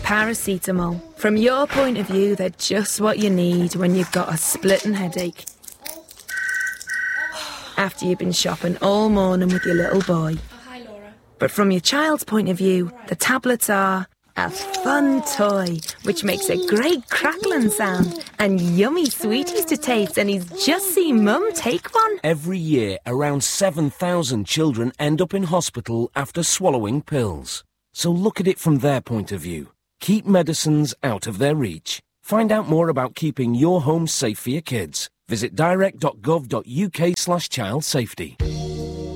Paracetamol. From your point of view, they're just what you need when you've got a splitting headache. After you've been shopping all morning with your little boy. Oh, hi, Laura. But from your child's point of view, the tablets are a fun toy, which makes a great crackling sound and yummy sweeties to taste, and he's just seen Mum take one. Every year, around 7,000 children end up in hospital after swallowing pills. So look at it from their point of view. Keep medicines out of their reach. Find out more about keeping your home safe for your kids. Visit direct.gov.uk/child safety.